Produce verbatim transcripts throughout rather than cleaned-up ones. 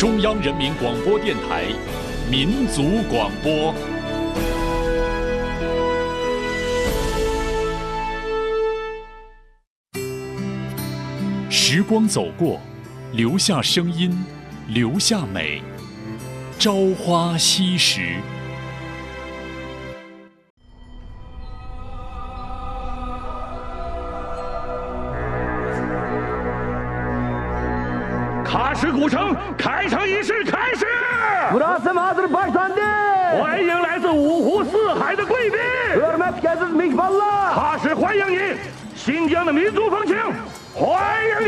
中央人民广播电台民族广播。时光走过，留下声音，留下美。朝花夕拾。 喀什古城开城仪式开始。欢迎来自五湖四海的贵宾。喀什欢迎你，新疆的民族风情，欢迎你。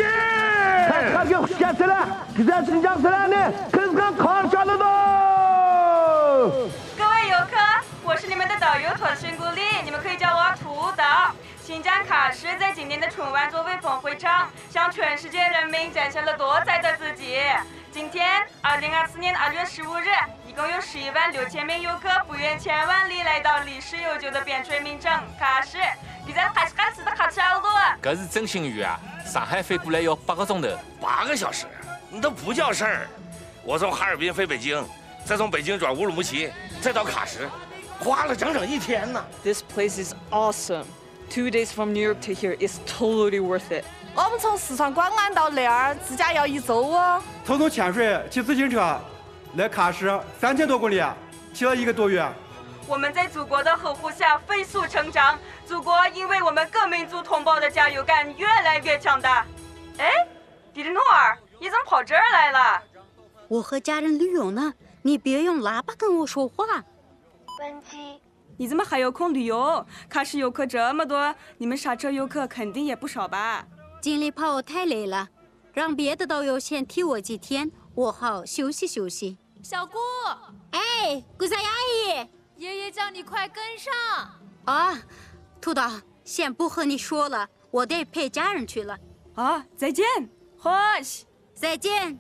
各位游客，我是你们的导游托逊古丽，你们可以叫我土导。新疆喀什在今年的春晚作为峰会场，向全世界人民展现了多彩的自己。今天，二零二四年二月十五日，一共有十一万六千名游客不远千万里来到历史悠久的边陲名城喀什。你在喀什喀什的喀什尔路。 这是真心语啊！上海飞过来要八个钟头。 八个小时，你都不叫事儿。我从哈尔滨飞北京，再从北京转乌鲁木齐，再到喀什，花了整整一天呢。 This place is awesome. Two days from New York to here is totally worth it. 我们从四川广安到那儿，自驾要一周哦。 从从潜水骑自行车来喀什三千多公里，骑了一个多月。 我们在祖国的呵护下飞速成长，祖国因为我们各民族同胞的加油感越来越强大。哎，迪丽诺儿，你怎么跑这儿来了？ 我和家人旅游呢，你别用喇叭跟我说话。 关机。 你怎么还有空旅游？喀什游客这么多，你们刹车游客肯定也不少吧？ 经理怕我太累了，让别的导游先替我几天，我好休息休息。 小姑， 哎，姑三阿姨， 爷爷叫你快跟上。 啊，土导，先不和你说了，我得陪家人去了。 啊，再见，欢喜， 再见。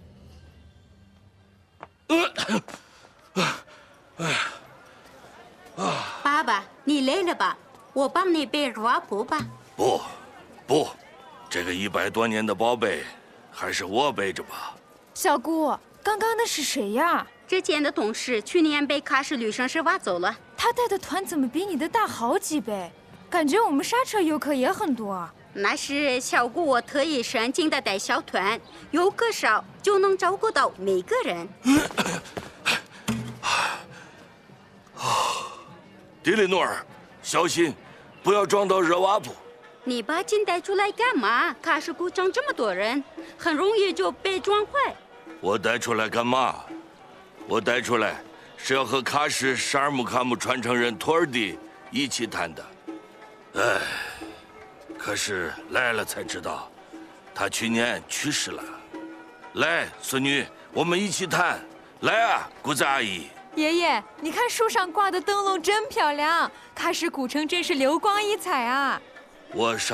爸爸，你累了吧？我帮你背热瓦布吧。 不，不，这个一百多年的宝贝，还是我背着吧。 小姑，刚刚那是谁呀？ 之前的同事去年被喀什旅行社挖走了。 他带的团怎么比你的大好几倍？感觉我们刹车游客也很多。 那是小姑我特意申请的带小团，游客少就能照顾到每个人。 迪丽诺尔，小心，不要撞到热瓦布。 你把金带出来干嘛？喀什古城这么多人，很容易就被撞坏。 我带出来干嘛？我带出来是要和喀什沙尔木卡木传承人托尔蒂一起谈的。哎，可是来了才知道，他去年去世了。来，孙女，我们一起谈。来啊，姑子阿姨。 爷爷，你看树上挂的灯笼真漂亮，喀什古城真是流光溢彩啊！ 我上。